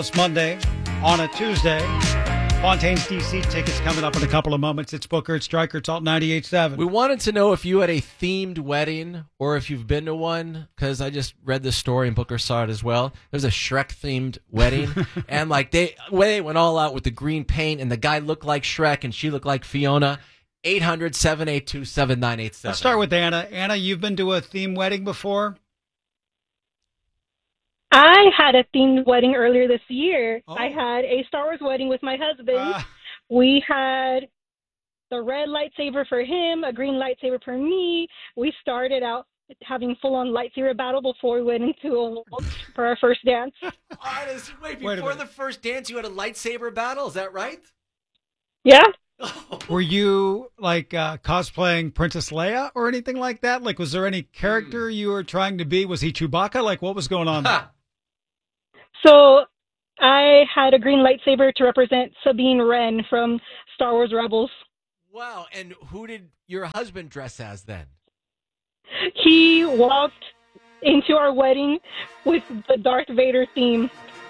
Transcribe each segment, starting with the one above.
It's Monday on a Tuesday. Fontaine's DC tickets coming up in a couple of moments. It's Booker, it's Stryker, it's Alt 98.7. We wanted to know if you had a themed wedding or if you've been to one, because I just read this story and Booker saw it as well. There's a Shrek-themed wedding, and they went all out with the green paint, and the guy looked like Shrek and she looked like Fiona. 800-782-7987. Let's start with Anna. Anna, you've been to a theme wedding before? I had a themed wedding earlier this year. Oh. I had a Star Wars wedding with my husband. We had the red lightsaber for him, a green lightsaber for me. We started out having full-on lightsaber battle before we went into for our first dance. Wait, before the first dance, you had a lightsaber battle? Is that right? Yeah. Were you cosplaying Princess Leia or anything like that? Was there any character you were trying to be? Was he Chewbacca? What was going on there? So I had a green lightsaber to represent Sabine Wren from Star Wars Rebels. Wow. And who did your husband dress as then? He walked into our wedding with the Darth Vader theme.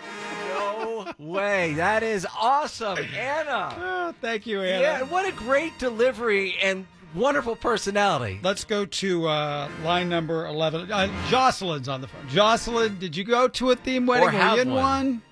No way. That is awesome, Anna. Oh, thank you, Anna. Yeah, what a great delivery and wonderful personality. Let's go to line number 11. Jocelyn's on the phone. Jocelyn, did you go to a theme wedding? Or have Were you in one?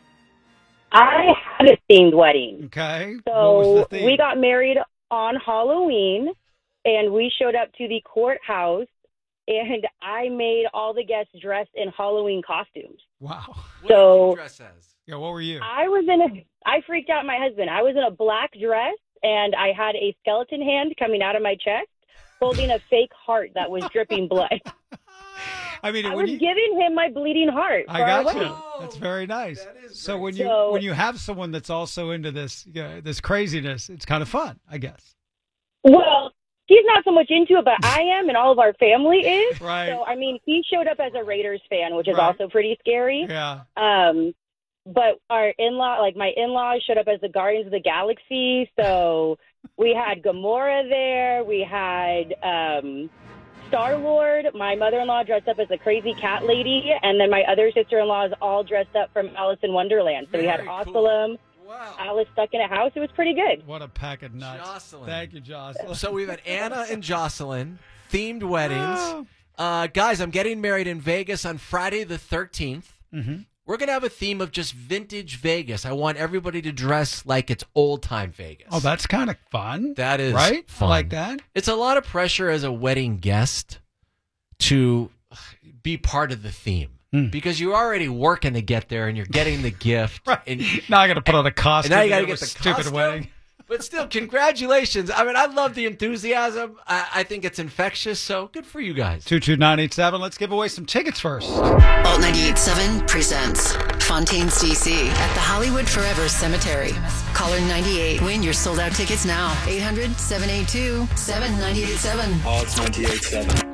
I had a themed wedding. Okay. What So was the theme? we got married on Halloween, and we showed up to the courthouse, and I made all the guests dressed in Halloween costumes. Wow. What So- did you dress as? Yeah, what were you? I freaked out my husband. I was in a black dress, and I had a skeleton hand coming out of my chest, holding a fake heart that was dripping blood. I mean, I when was you, giving him my bleeding heart for I our got you. wedding. That's very nice. That is So great. when you have someone that's also into this this craziness, it's kind of fun, I guess. Well, he's not so much into it, but I am, and all of our family is. Right. So, he showed up as a Raiders fan, which is Right. also pretty scary. Yeah. But our my in-laws showed up as the Guardians of the Galaxy. So we had Gamora there. We had Star-Lord. My mother-in-law dressed up as a crazy cat lady. And then my other sister-in-laws all dressed up from Alice in Wonderland. So we had Very cool. Osculum, Wow. Alice stuck in a house. It was pretty good. What a pack of nuts. Jocelyn. Thank you, Jocelyn. So we've had Anna and Jocelyn, themed weddings. Oh. Guys, I'm getting married in Vegas on Friday the 13th. Mm-hmm. We're going to have a theme of just vintage Vegas. I want everybody to dress like it's old-time Vegas. Oh, that's kind of fun. That is right? fun. I like that. It's a lot of pressure as a wedding guest to be part of the theme because you're already working to get there and you're getting the gift. Right. And Now I got to put on a costume. now you got to go get to a the stupid costume. wedding. But still, congratulations. I mean, I love the enthusiasm. I think it's infectious, so good for you guys. 22987. Let's give away some tickets first. Alt 98.7 presents Fontaine's DC at the Hollywood Forever Cemetery. Caller 98. Win your sold-out tickets now. 800-782-7987. Alt 98.7.